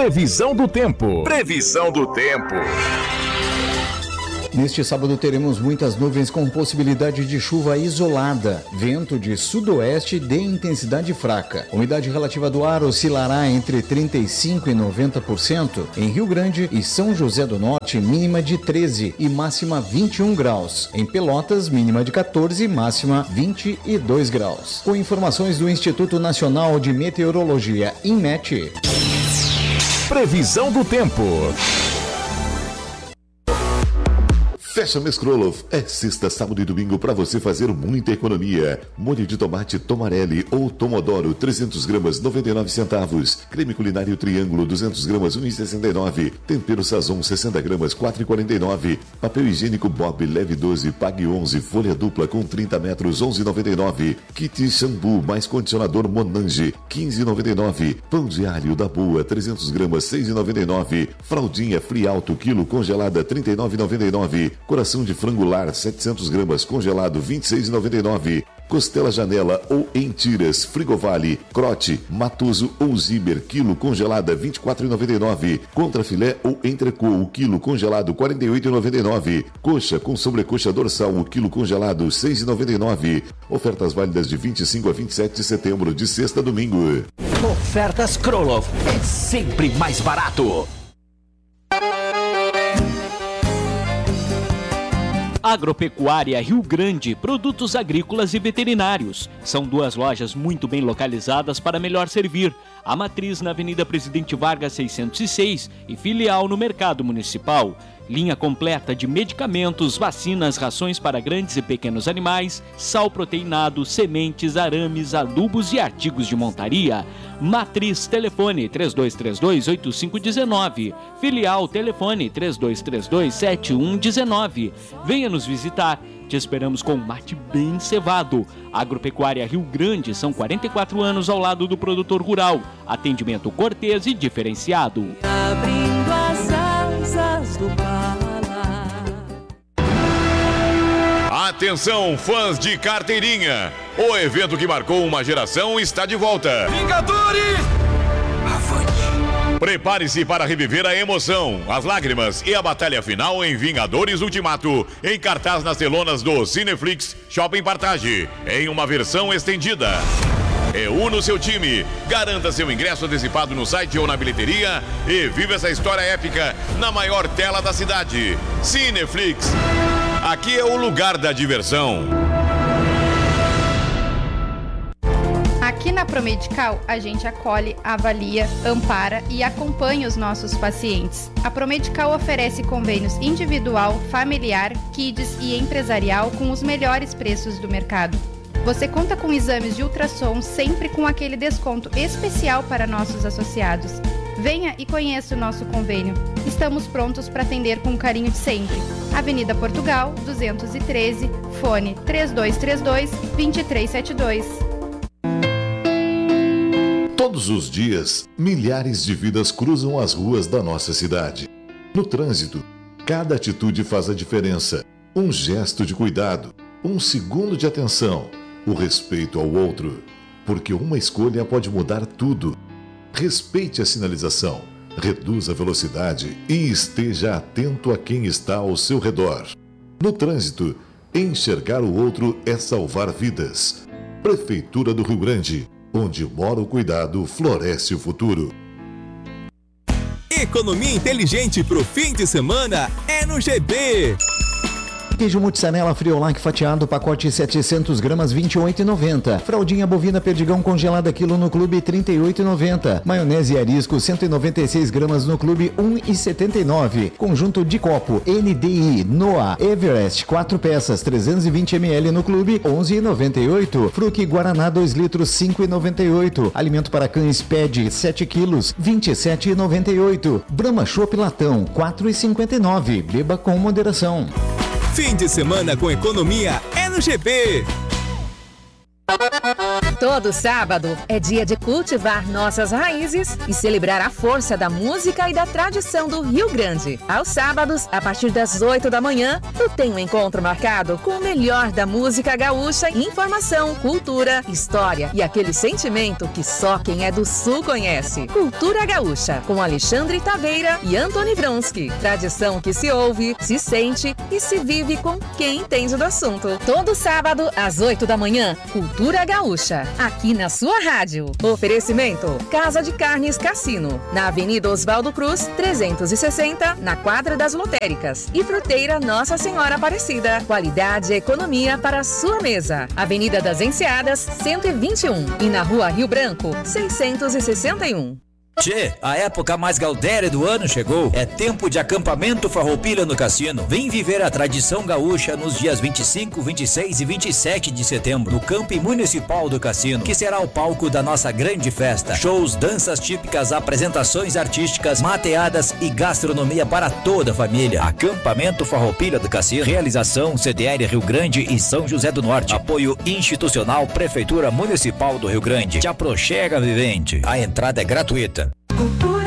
Previsão do tempo. Previsão do tempo. Neste sábado teremos muitas nuvens com possibilidade de chuva isolada, vento de sudoeste de intensidade fraca. Umidade relativa do ar oscilará entre 35% e 90%. Em Rio Grande e São José do Norte, mínima de 13 e máxima 21 graus. Em Pelotas, mínima de 14 e máxima 22 graus. Com informações do Instituto Nacional de Meteorologia, INMET. Previsão do tempo. Fecha Mês Kroloff. É sexta, sábado e domingo para você fazer muita economia. Molho de tomate Tomarelli ou Tomodoro, 300 gramas, 99 centavos. Creme culinário Triângulo, 200 gramas, 1,69. Tempero Sazon, 60 gramas, 4,49. Papel higiênico Bob, leve 12, pague 11. Folha dupla com 30 metros, 11,99. Kit shampoo mais condicionador Monange, 15,99. Pão de alho da Boa, 300 gramas, 6,99. Fraldinha Frialto, quilo congelada, 39,99. Coração de frango lar, 700 gramas, congelado, 26,99. Costela Janela ou em tiras, Frigovale, Crote, Matoso ou Ziber, quilo congelada, 24,99. Contrafilé ou entrecô, o quilo congelado, 48,99. Coxa com sobrecoxa dorsal, o quilo congelado, 6,99. Ofertas válidas de 25 a 27 de setembro, de sexta a domingo. Ofertas Kroloff é sempre mais barato. Agropecuária Rio Grande, produtos agrícolas e veterinários. São duas lojas muito bem localizadas para melhor servir. A matriz na Avenida Presidente Vargas 606 e filial no Mercado Municipal. Linha completa de medicamentos, vacinas, rações para grandes e pequenos animais, sal proteinado, sementes, arames, adubos e artigos de montaria. Matriz, telefone 3232-8519. Filial, telefone 3232-7119. Venha nos visitar. Te esperamos com um mate bem cevado. Agropecuária Rio Grande, são 44 anos ao lado do produtor rural. Atendimento cortês e diferenciado. Abrindo as asas do Atenção, fãs de carteirinha! O evento que marcou uma geração está de volta. Vingadores! Prepare-se para reviver a emoção, as lágrimas e a batalha final em Vingadores Ultimato, em cartaz nas telonas do Cineflix Shopping Partage, em uma versão estendida. Reúna o seu time, garanta seu ingresso antecipado no site ou na bilheteria e viva essa história épica na maior tela da cidade. Cineflix. Aqui é o lugar da diversão. Aqui na Promedical, a gente acolhe, avalia, ampara e acompanha os nossos pacientes. A Promedical oferece convênios individual, familiar, kids e empresarial com os melhores preços do mercado. Você conta com exames de ultrassom sempre com aquele desconto especial para nossos associados. Venha e conheça o nosso convênio. Estamos prontos para atender com o carinho de sempre. Avenida Portugal, 213, fone 3232-2372. Todos os dias, milhares de vidas cruzam as ruas da nossa cidade. No trânsito, cada atitude faz a diferença. Um gesto de cuidado, um segundo de atenção, o respeito ao outro. Porque uma escolha pode mudar tudo. Respeite a sinalização, reduza a velocidade e esteja atento a quem está ao seu redor. No trânsito, enxergar o outro é salvar vidas. Prefeitura do Rio Grande, onde mora o cuidado, floresce o futuro. Economia inteligente pro fim de semana é no GB. Queijo mussarela Friolac fatiado, pacote 700 gramas, 28,90. Fraldinha bovina perdigão congelada quilo no clube, 38,90. Maionese arisco 196 gramas no clube, 1,79. Conjunto de copo NDI Noah Everest 4 peças, 320 ml no clube, 11,98. Fruque Guaraná 2 litros, 5,98. Alimento para cães Ped 7 quilos, 27,98. Brahma Chopp Latão 4,59. Beba com moderação. Fim de semana com economia é no GB. Todo sábado é dia de cultivar nossas raízes e celebrar a força da música e da tradição do Rio Grande. Aos sábados, a partir das 8 da manhã, tu tem um encontro marcado com o melhor da música gaúcha, informação, cultura, história e aquele sentimento que só quem é do Sul conhece. Cultura Gaúcha, com Alexandre Taveira e Antony Vronsky. Tradição que se ouve, se sente e se vive com quem entende do assunto. Todo sábado, às 8 da manhã, Cultura Gaúcha, aqui na sua rádio. Oferecimento: Casa de Carnes Cassino, na Avenida Oswaldo Cruz, 360, na quadra das lotéricas. E Fruteira Nossa Senhora Aparecida. Qualidade e economia para a sua mesa. Avenida das Enseadas, 121. E na Rua Rio Branco, 661. Tchê, a época mais gaudéria do ano chegou. É tempo de acampamento Farroupilha no Cassino. Vem viver a tradição gaúcha nos dias 25, 26 e 27 de setembro, no Camping Municipal do Cassino, que será o palco da nossa grande festa. Shows, danças típicas, apresentações artísticas, mateadas e gastronomia para toda a família. Acampamento Farroupilha do Cassino. Realização CDL Rio Grande e São José do Norte. Apoio institucional Prefeitura Municipal do Rio Grande. Te aproxega, vivente. A entrada é gratuita.